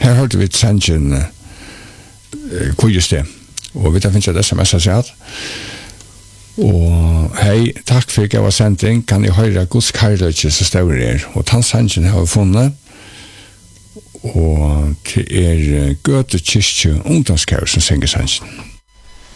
Her hørte vi sangen Kujeste, og vi tar finnes et sms har sett. Og hei, takk for jeg var sending, kan jeg høre Guds kærløyke som står her. Og den sangen har vi funnet, og til Gøte Kyrkje ungdomskær som synger sangen.